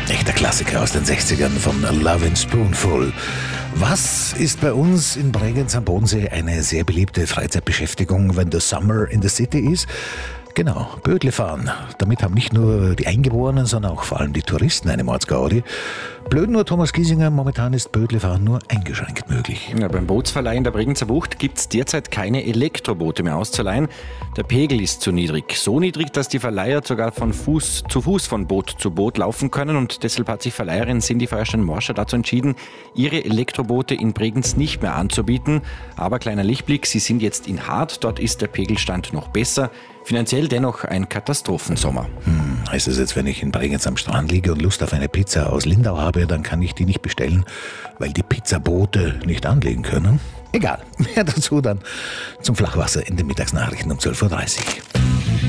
Echter Klassiker aus den 60ern von Lovin' Spoonful. Was ist bei uns in Bregenz am Bodensee eine sehr beliebte Freizeitbeschäftigung, wenn der Summer in the City ist? Genau, Bödle fahren. Damit haben nicht nur die Eingeborenen, sondern auch vor allem die Touristen eine Mordsgaudi. Blöd nur, Thomas Giesinger, momentan ist Bödlefahren nur eingeschränkt möglich. Ja, beim Bootsverleih in der Bregenzer Bucht gibt es derzeit keine Elektroboote mehr auszuleihen. Der Pegel ist zu niedrig. So niedrig, dass die Verleiher sogar von Fuß zu Fuß von Boot zu Boot laufen können. Und deshalb hat sich Verleiherin Cindy Feuerstein-Morscher dazu entschieden, ihre Elektroboote in Bregenz nicht mehr anzubieten. Aber kleiner Lichtblick, sie sind jetzt in Hart. Dort ist der Pegelstand noch besser. Finanziell dennoch ein Katastrophensommer. Heißt es jetzt, wenn ich in Bregenz am Strand liege und Lust auf eine Pizza aus Lindau habe, dann kann ich die nicht bestellen, weil die Pizzaboote nicht anlegen können? Egal, mehr dazu dann zum Flachwasser in den Mittagsnachrichten um 12.30 Uhr.